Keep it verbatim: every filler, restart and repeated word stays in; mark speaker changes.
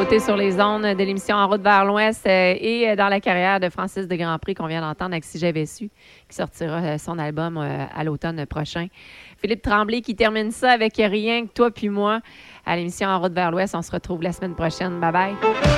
Speaker 1: nouveautés sur les ondes de l'émission En route vers l'Ouest euh, et dans la carrière de Francis de Grandpré qu'on vient d'entendre avec Si j'avais su, qui sortira euh, son album euh, à l'automne prochain. Philippe Tremblay qui termine ça avec Rien que toi puis moi à l'émission En route vers l'Ouest. On se retrouve la semaine prochaine. Bye bye.